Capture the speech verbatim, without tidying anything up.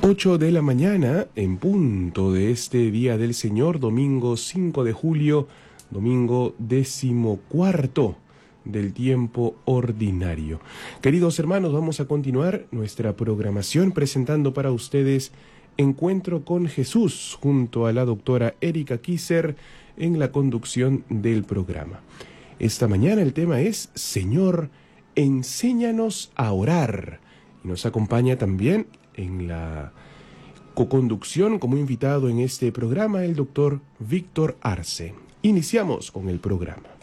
ocho de la mañana, en punto de este Día del Señor, domingo cinco de julio, domingo decimocuarto del tiempo ordinario. Queridos hermanos, vamos a continuar nuestra programación presentando para ustedes Encuentro con Jesús, junto a la doctora Erika Kisser en la conducción del programa. Esta mañana el tema es Señor, enséñanos a orar. Y nos acompaña también en la coconducción como invitado en este programa el doctor Víctor Arce. Iniciamos con el programa.